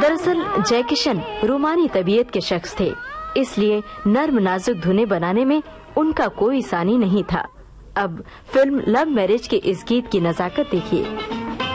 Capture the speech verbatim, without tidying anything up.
दरअसल जय किशन रूमानी तबीयत के शख्स थे, इसलिए नर्म नाजुक धुनें बनाने में उनका कोई सानी नहीं था। अब फिल्म लव मैरिज के इस गीत की नजाकत देखिए।